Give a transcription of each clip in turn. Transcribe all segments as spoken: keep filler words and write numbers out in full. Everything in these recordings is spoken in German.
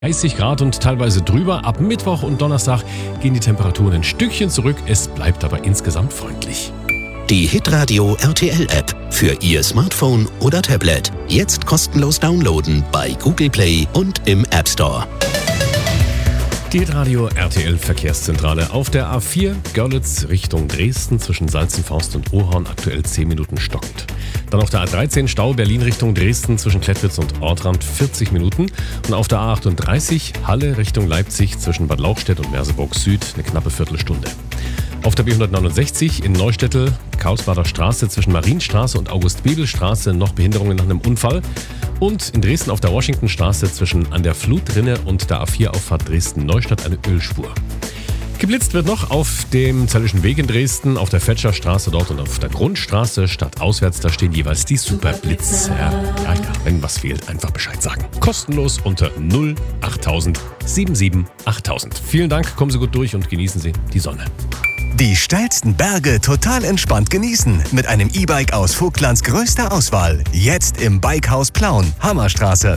dreißig Grad und teilweise drüber. Ab Mittwoch und Donnerstag gehen die Temperaturen ein Stückchen zurück. Es bleibt aber insgesamt freundlich. Die Hitradio R T L App für Ihr Smartphone oder Tablet. Jetzt kostenlos downloaden bei Google Play und im App Store. Die Hitradio R T L Verkehrszentrale auf der A vier Görlitz Richtung Dresden zwischen Salzenfaust und Ohorn aktuell zehn Minuten stockend. Dann auf der A dreizehn Stau Berlin Richtung Dresden zwischen Klettwitz und Ortrand vierzig Minuten. Und auf der A achtunddreißig Halle Richtung Leipzig zwischen Bad Lauchstädt und Merseburg Süd eine knappe Viertelstunde. Auf der B hundertneunundsechzig in Neustädtel, Karlsbader Straße zwischen Marienstraße und August-Bebel-Straße noch Behinderungen nach einem Unfall. Und in Dresden auf der Washingtonstraße zwischen an der Flutrinne und der A vier Auffahrt Dresden-Neustadt eine Ölspur. Geblitzt wird noch auf dem Zellischen Weg in Dresden, auf der Fetscherstraße dort und auf der Grundstraße stadtauswärts. Da stehen jeweils die Superblitzer. Ja, ja, wenn was fehlt, einfach Bescheid sagen. Kostenlos unter null achttausend siebenundsiebzig achttausend. Vielen Dank, kommen Sie gut durch und genießen Sie die Sonne. Die steilsten Berge total entspannt genießen mit einem E-Bike aus Vogtlands größter Auswahl. Jetzt im Bikehaus Plauen, Hammerstraße.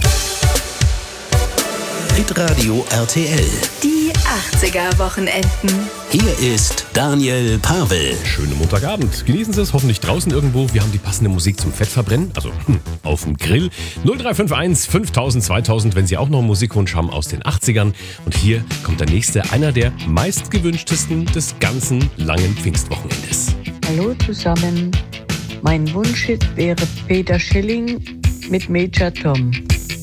Hitradio R T L. Die achtziger-Wochenenden. Hier ist Daniel Pavel. Schönen Montagabend. Genießen Sie es hoffentlich draußen irgendwo. Wir haben die passende Musik zum Fettverbrennen, also hm, auf dem Grill. null drei fünf eins fünftausend zweitausend, wenn Sie auch noch einen Musikwunsch haben aus den achtzigern. Und hier kommt der nächste, einer der meistgewünschtesten des ganzen langen Pfingstwochenendes. Hallo zusammen. Mein Wunsch wäre Peter Schilling mit Major Tom.